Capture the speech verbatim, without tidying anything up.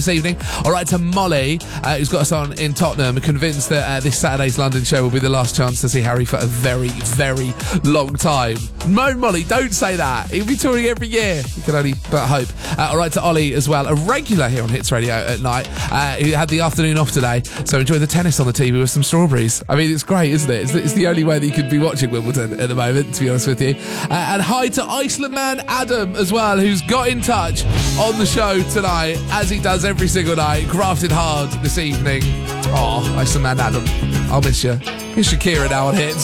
this evening. All right, to Molly, uh, who's got us on in Tottenham, convinced that uh, this Saturday's London show will be the last chance to see Harry for a very, very long time. No, Molly, don't say that. He'll be touring every year. You can only but hope. Uh, all right, to Ollie as well, a regular here on Hits Radio at night, uh, who had the afternoon off today, so enjoy the tennis on the T V with some strawberries. I mean, it's great, isn't it? It's the, it's the only way that you could be watching Wimbledon at the moment, to be honest with you. Uh, and hi to Iceland man Adam as well, who's got in touch on the show tonight, as he does every single night, grafted hard this evening. Oh, Iceland man Adam, I'll miss you. Here's Shakira now on Hits.